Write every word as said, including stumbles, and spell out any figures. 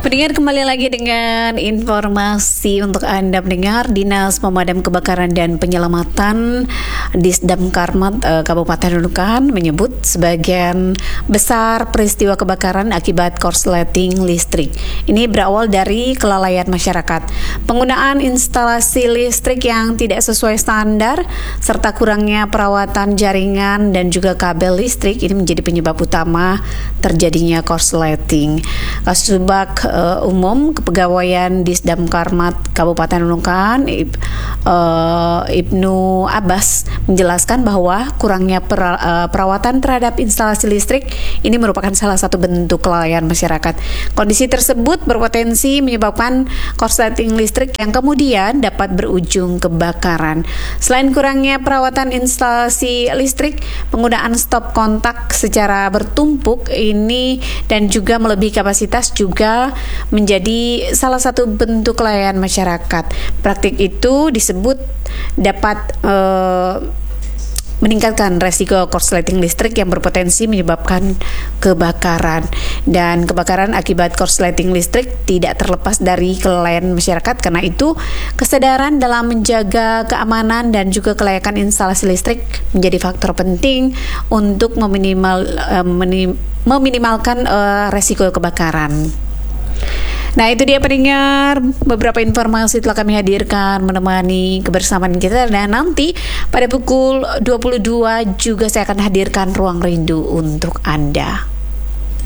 Pendengar, kembali lagi dengan informasi untuk Anda pendengar. Dinas Pemadam Kebakaran dan Penyelamatan Disdamkarmat eh, Kabupaten Nunukan menyebut sebagian besar peristiwa kebakaran akibat korsleting listrik ini berawal dari kelalaian masyarakat. Penggunaan instalasi listrik yang tidak sesuai standar serta kurangnya perawatan jaringan dan juga kabel listrik ini menjadi penyebab utama terjadinya korsleting. Kasubag uh, Umum Kepegawaian Disdamkarmat Kabupaten Nunukan Ib, uh, Ibnu Abbas menjelaskan bahwa kurangnya per, uh, perawatan terhadap instalasi listrik ini merupakan salah satu bentuk kelalaian masyarakat. Kondisi tersebut berpotensi menyebabkan korsleting listrik yang kemudian dapat berujung kebakaran. Selain kurangnya perawatan instalasi listrik, penggunaan stop kontak secara bertumpuk ini dan juga melebihi kapasitas juga menjadi salah satu bentuk kelalaian masyarakat. Praktik itu disebut dapat uh, meningkatkan resiko korsleting listrik yang berpotensi menyebabkan kebakaran. Dan kebakaran akibat korsleting listrik tidak terlepas dari kelalaian masyarakat. Karena itu, kesadaran dalam menjaga keamanan dan juga kelayakan instalasi listrik menjadi faktor penting untuk meminimal, uh, menim, meminimalkan uh, resiko kebakaran. Nah, itu dia pendengar, beberapa informasi telah kami hadirkan menemani kebersamaan kita, dan nanti pada pukul dua puluh dua juga saya akan hadirkan Ruang Rindu untuk Anda.